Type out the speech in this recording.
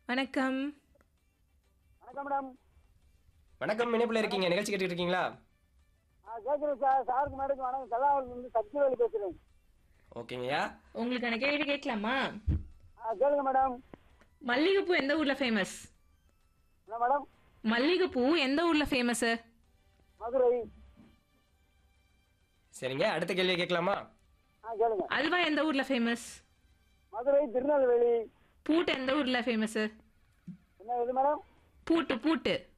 வணக்கம். வணக்கம் மேடம். வணக்கம், இணைப்புல இருக்கீங்க, நிகழ்ச்சி கேட்டுட்டு இருக்கீங்களா? கேட்குறேன் சார். சாருக்கு மேடம் வணக்கம். கல்லாவிலிருந்து சக்திவேலு பேசுகிறேன். ஓகேங்கய்யா. உங்களுக்கான கேள்வி கேட்கலாமா? கேளுங்க மேடம். மல்லிகைப்பூ எந்த ஊர்ல ஃபேமஸ்? என்ன மேடம்? மல்லிகைப்பூ எந்த ஊர்ல ஃபேமஸ்? மதுரை. சரிங்க, அடுத்த கேள்வியை கேட்கலாமா? கேளுங்க. அல்வா எந்த ஊர்ல ஃபேமஸ்? மதுரை, திருநெல்வேலி. பூட்டு எந்த ஊர்ல ஃபேமஸ்? என்ன இது மேடம்? பூட்டு பூட்டு